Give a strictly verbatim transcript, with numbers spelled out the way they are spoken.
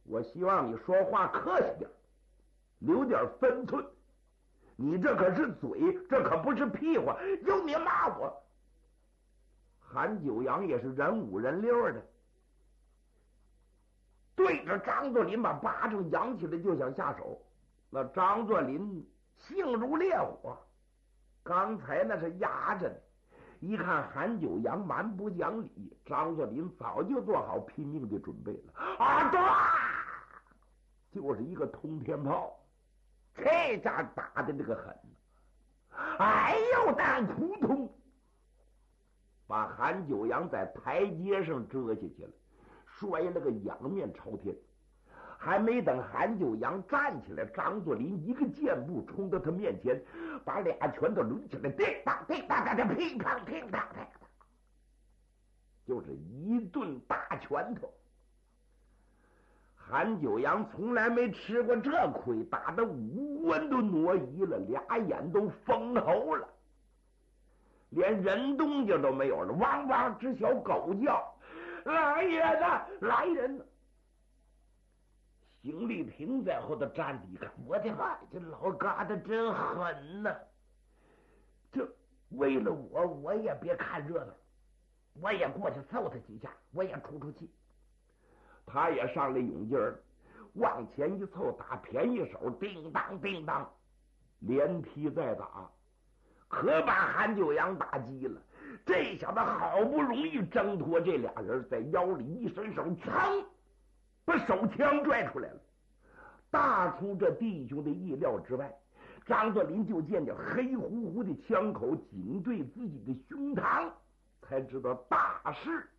我希望你说话客气点，留点分寸。你这可是嘴，这可不是屁话，有你骂我。韩九阳也是人五人六的，对着张作霖把巴掌扬起来就想下手。那张作霖性如烈火，刚才那是压着呢，一看韩九阳蛮不讲理，张作霖早就做好拼命的准备了。啊，对，就是一个通天炮，这家打的这个狠，哎呦蛋扑通，把韩九阳在台阶上折下去了，摔了个仰面朝天。还没等韩九阳站起来，张作霖一个箭步冲到他面前，把俩拳头抡起来，叮当叮当当当，乒乓乒乓乒乓，就是一顿大拳头。韩九阳从来没吃过这亏，打得五官都挪移了，俩眼都封喉了，连人动静都没有了，汪汪直小狗叫，来人呐，来人呐！邢立平在后头站着一看，我的妈，这老疙瘩真狠呐！这为了我，我也别看热闹，我也过去揍他几下，我也出出气。他也上来勇劲儿，往前一凑，打便宜手，叮当叮当，连踢再打，可把韩九阳打急了。这小子好不容易挣脱这俩人，在腰里一伸手，噌，把手枪拽出来了。大出这弟兄的意料之外，张作霖就见着黑乎乎的枪口紧对自己的胸膛，才知道大事